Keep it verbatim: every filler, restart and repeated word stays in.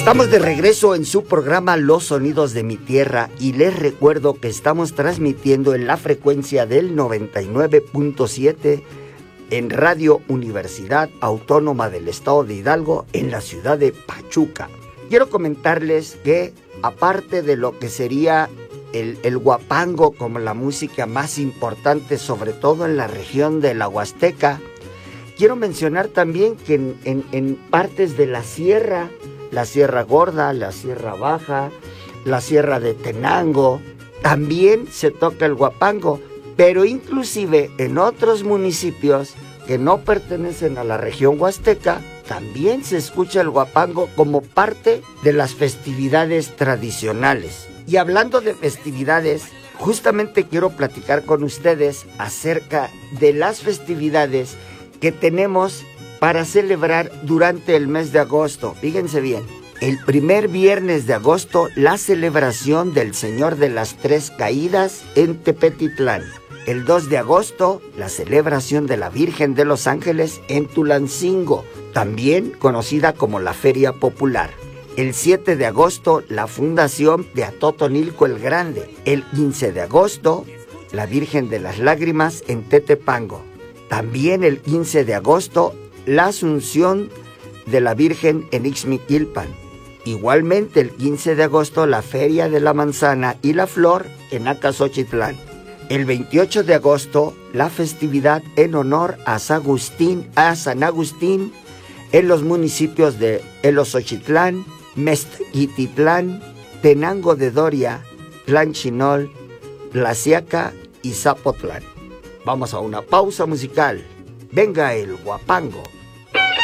Estamos de regreso en su programa Los Sonidos de mi Tierra y les recuerdo que estamos transmitiendo en la frecuencia del noventa y nueve punto siete en Radio Universidad Autónoma del Estado de Hidalgo en la ciudad de Pachuca. Quiero comentarles que aparte de lo que sería el, el huapango como la música más importante, sobre todo en la región de la Huasteca, quiero mencionar también que en, en, en partes de la sierra, la Sierra Gorda, la Sierra Baja, la Sierra de Tenango, también se toca el huapango, pero inclusive en otros municipios que no pertenecen a la región huasteca, también se escucha el huapango como parte de las festividades tradicionales. Y hablando de festividades, justamente quiero platicar con ustedes acerca de las festividades que tenemos para celebrar durante el mes de agosto. Fíjense bien, el primer viernes de agosto, la celebración del Señor de las Tres Caídas en Tepetitlán. El dos de agosto, la celebración de la Virgen de los Ángeles en Tulancingo, también conocida como la Feria Popular. El siete de agosto, la fundación de Atotonilco el Grande. El quince de agosto, la Virgen de las Lágrimas en Tetepango. También el quince de agosto, la Asunción de la Virgen en Ixmiquilpan. Igualmente el quince de agosto, la Feria de la Manzana y la Flor en Acaxochitlán. El veintiocho de agosto, la festividad en honor a San Agustín, a San Agustín en los municipios de Eloxochitlán, Mezquititlán, Tenango de Doria, Tlanchinol, Tlaxiaca y Zapotlán. Vamos a una pausa musical. Venga el huapango.